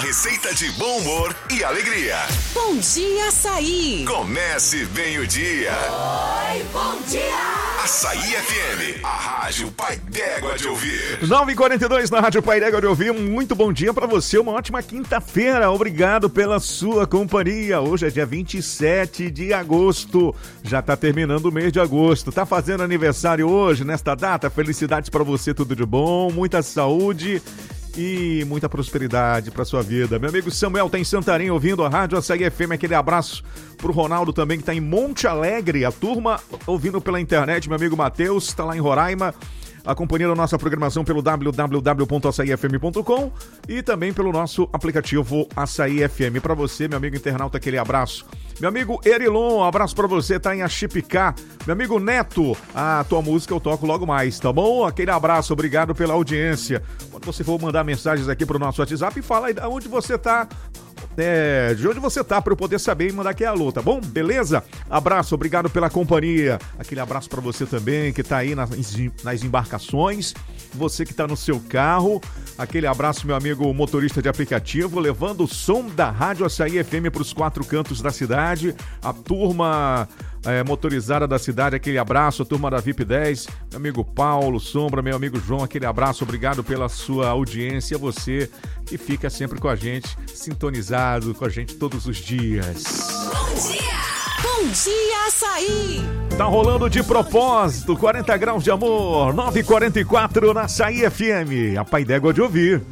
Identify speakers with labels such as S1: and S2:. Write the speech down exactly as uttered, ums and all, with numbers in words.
S1: receita de bom humor e alegria.
S2: Bom dia, Açaí.
S1: Comece bem o dia.
S2: Oi, bom dia.
S1: Açaí F M, a rádio Pai d'Égua de ouvir.
S3: nove e quarenta e dois na rádio Pai d'Égua de ouvir. Muito bom dia pra você, uma ótima quinta-feira. Obrigado pela sua companhia. Hoje é dia vinte e sete de agosto. Já tá terminando o mês de agosto. Tá fazendo aniversário hoje, nesta data? Felicidades pra você, tudo de bom, muita saúde e muita prosperidade pra sua vida. Meu amigo Samuel tá em Santarém ouvindo a rádio Açaí F M. Aquele abraço pro Ronaldo também, que tá em Monte Alegre. A turma ouvindo pela internet. Meu amigo Matheus tá lá em Roraima, acompanhando a nossa programação pelo w w w ponto açaí f m ponto com e também pelo nosso aplicativo Açaí F M. Pra você, meu amigo internauta, aquele abraço. Meu amigo Erilon, um abraço pra você, tá em Axipicá. Meu amigo Neto, a tua música eu toco logo mais, tá bom? Aquele abraço, obrigado pela audiência. Quando você for mandar mensagens aqui pro nosso WhatsApp, fala aí de onde você tá. É, de onde você tá, para eu poder saber e mandar aqui alô, tá bom? Beleza? Abraço, obrigado pela companhia. Aquele abraço para você também que tá aí nas, nas embarcações, você que tá no seu carro. Aquele abraço, meu amigo motorista de aplicativo, levando o som da rádio Açaí F M para os quatro cantos da cidade. A turma é, motorizada da cidade, aquele abraço. A turma da V I P dez, meu amigo Paulo Sombra, meu amigo João, aquele abraço, obrigado pela sua audiência. Você que fica sempre com a gente, sintonizado com a gente todos os dias.
S2: Bom dia! Bom dia, Açaí!
S3: Tá rolando De Propósito, quarenta graus de amor, nove e quarenta e quatro na Açaí F M, a Pai d'Égua de ouvir.